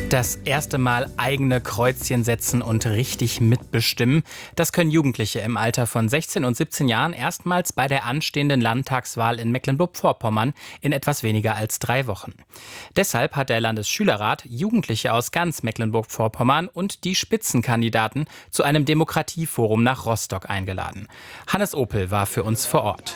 Das erste Mal eigene Kreuzchen setzen und richtig mitbestimmen, das können Jugendliche im Alter von 16 und 17 Jahren erstmals bei der anstehenden Landtagswahl in Mecklenburg-Vorpommern in etwas weniger als 3 Wochen. Deshalb hat der Landesschülerrat Jugendliche aus ganz Mecklenburg-Vorpommern und die Spitzenkandidaten zu einem Demokratieforum nach Rostock eingeladen. Hannes Opel war für uns vor Ort.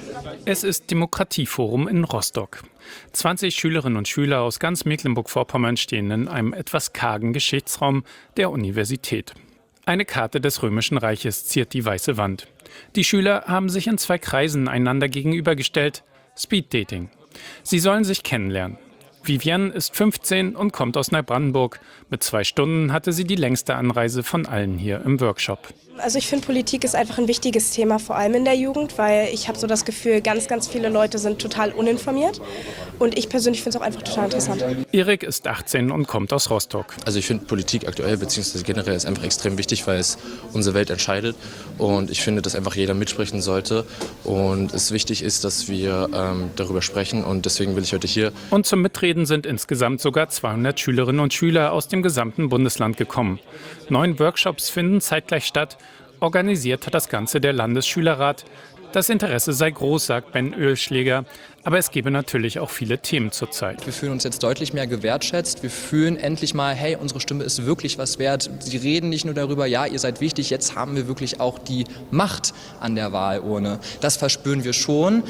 Es ist Demokratieforum in Rostock. 20 Schülerinnen und Schüler aus ganz Mecklenburg-Vorpommern stehen in einem etwas kargen Geschichtsraum der Universität. Eine Karte des Römischen Reiches ziert die weiße Wand. Die Schüler haben sich in 2 Kreisen einander gegenübergestellt. Speeddating. Sie sollen sich kennenlernen. Vivienne ist 15 und kommt aus Neubrandenburg. Mit 2 Stunden hatte sie die längste Anreise von allen hier im Workshop. Also ich finde, Politik ist einfach ein wichtiges Thema, vor allem in der Jugend, weil ich habe so das Gefühl, ganz viele Leute sind total uninformiert. Und ich persönlich finde es auch einfach total interessant. Erik ist 18 und kommt aus Rostock. Also ich finde Politik aktuell bzw. generell ist einfach extrem wichtig, weil es unsere Welt entscheidet. Und ich finde, dass einfach jeder mitsprechen sollte. Und es wichtig ist, dass wir darüber sprechen. Und deswegen will ich heute hier. Und zum Mitreden sind insgesamt sogar 200 Schülerinnen und Schüler aus dem gesamten Bundesland gekommen. 9 Workshops finden zeitgleich statt. Organisiert hat das Ganze der Landesschülerrat. Das Interesse sei groß, sagt Ben Oehlschläger. Aber es gebe natürlich auch viele Themen zurzeit. Wir fühlen uns jetzt deutlich mehr gewertschätzt. Wir fühlen endlich mal, hey, unsere Stimme ist wirklich was wert. Sie reden nicht nur darüber, ja, ihr seid wichtig, jetzt haben wir wirklich auch die Macht an der Wahlurne. Das verspüren wir schon.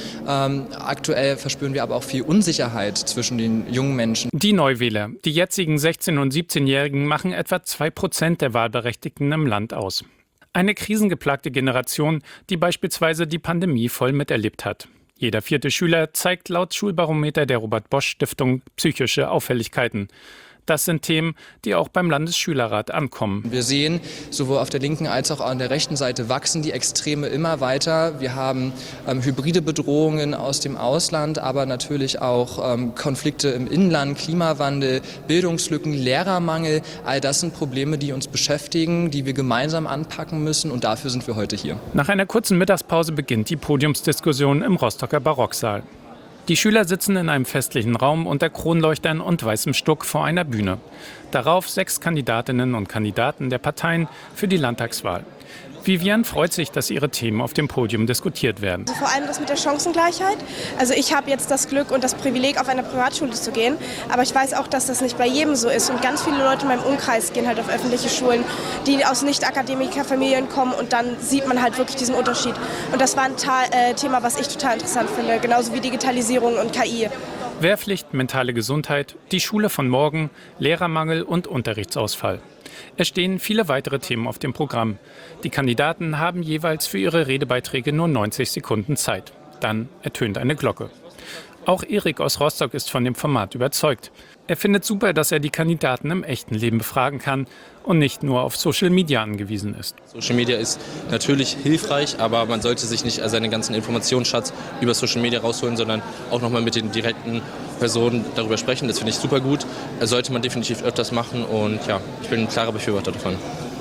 Aktuell verspüren wir aber auch viel Unsicherheit zwischen den jungen Menschen. Die Neuwähler, die jetzigen 16- und 17-Jährigen, machen etwa 2% der Wahlberechtigten im Land aus. Eine krisengeplagte Generation, die beispielsweise die Pandemie voll miterlebt hat. Jeder 4. Schüler zeigt laut Schulbarometer der Robert-Bosch-Stiftung psychische Auffälligkeiten. Das sind Themen, die auch beim Landesschülerrat ankommen. Wir sehen, sowohl auf der linken als auch an der rechten Seite wachsen die Extreme immer weiter. Wir haben hybride Bedrohungen aus dem Ausland, aber natürlich auch Konflikte im Inland, Klimawandel, Bildungslücken, Lehrermangel. All das sind Probleme, die uns beschäftigen, die wir gemeinsam anpacken müssen, und dafür sind wir heute hier. Nach einer kurzen Mittagspause beginnt die Podiumsdiskussion im Rostocker Barocksaal. Die Schüler sitzen in einem festlichen Raum unter Kronleuchtern und weißem Stuck vor einer Bühne. Darauf 6 Kandidatinnen und Kandidaten der Parteien für die Landtagswahl. Vivienne freut sich, dass ihre Themen auf dem Podium diskutiert werden. Also vor allem das mit der Chancengleichheit. Also ich habe jetzt das Glück und das Privileg, auf eine Privatschule zu gehen. Aber ich weiß auch, dass das nicht bei jedem so ist. Und ganz viele Leute in meinem Umkreis gehen halt auf öffentliche Schulen, die aus Nicht-Akademiker-Familien kommen. Und dann sieht man halt wirklich diesen Unterschied. Und das war ein Thema, was ich total interessant finde. Genauso wie Digitalisierung und KI. Wehrpflicht, mentale Gesundheit, die Schule von morgen, Lehrermangel und Unterrichtsausfall. Es stehen viele weitere Themen auf dem Programm. Die Kandidaten haben jeweils für ihre Redebeiträge nur 90 Sekunden Zeit. Dann ertönt eine Glocke. Auch Erik aus Rostock ist von dem Format überzeugt. Er findet super, dass er die Kandidaten im echten Leben befragen kann und nicht nur auf Social Media angewiesen ist. Social Media ist natürlich hilfreich, aber man sollte sich nicht seinen ganzen Informationsschatz über Social Media rausholen, sondern auch nochmal mit den direkten Personen darüber sprechen. Das finde ich super gut. Das sollte man definitiv öfters machen, und ja, ich bin ein klarer Befürworter davon.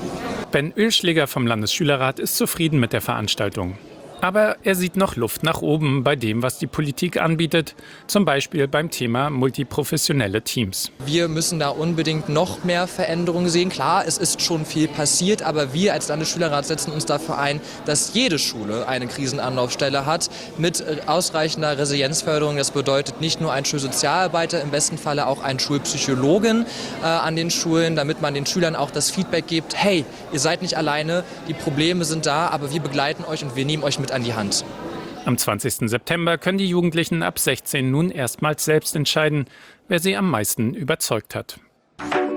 Ben Oehlschläger vom Landesschülerrat ist zufrieden mit der Veranstaltung. Aber er sieht noch Luft nach oben bei dem, was die Politik anbietet, zum Beispiel beim Thema multiprofessionelle Teams. Wir müssen da unbedingt noch mehr Veränderungen sehen. Klar, es ist schon viel passiert, aber wir als Landesschülerrat setzen uns dafür ein, dass jede Schule eine Krisenanlaufstelle hat mit ausreichender Resilienzförderung. Das bedeutet nicht nur ein Schulsozialarbeiter, im besten Falle auch einen Schulpsychologen an den Schulen, damit man den Schülern auch das Feedback gibt, hey, ihr seid nicht alleine, die Probleme sind da, aber wir begleiten euch und wir nehmen euch mit an die Hand. Am 20. September können die Jugendlichen ab 16 nun erstmals selbst entscheiden, wer sie am meisten überzeugt hat.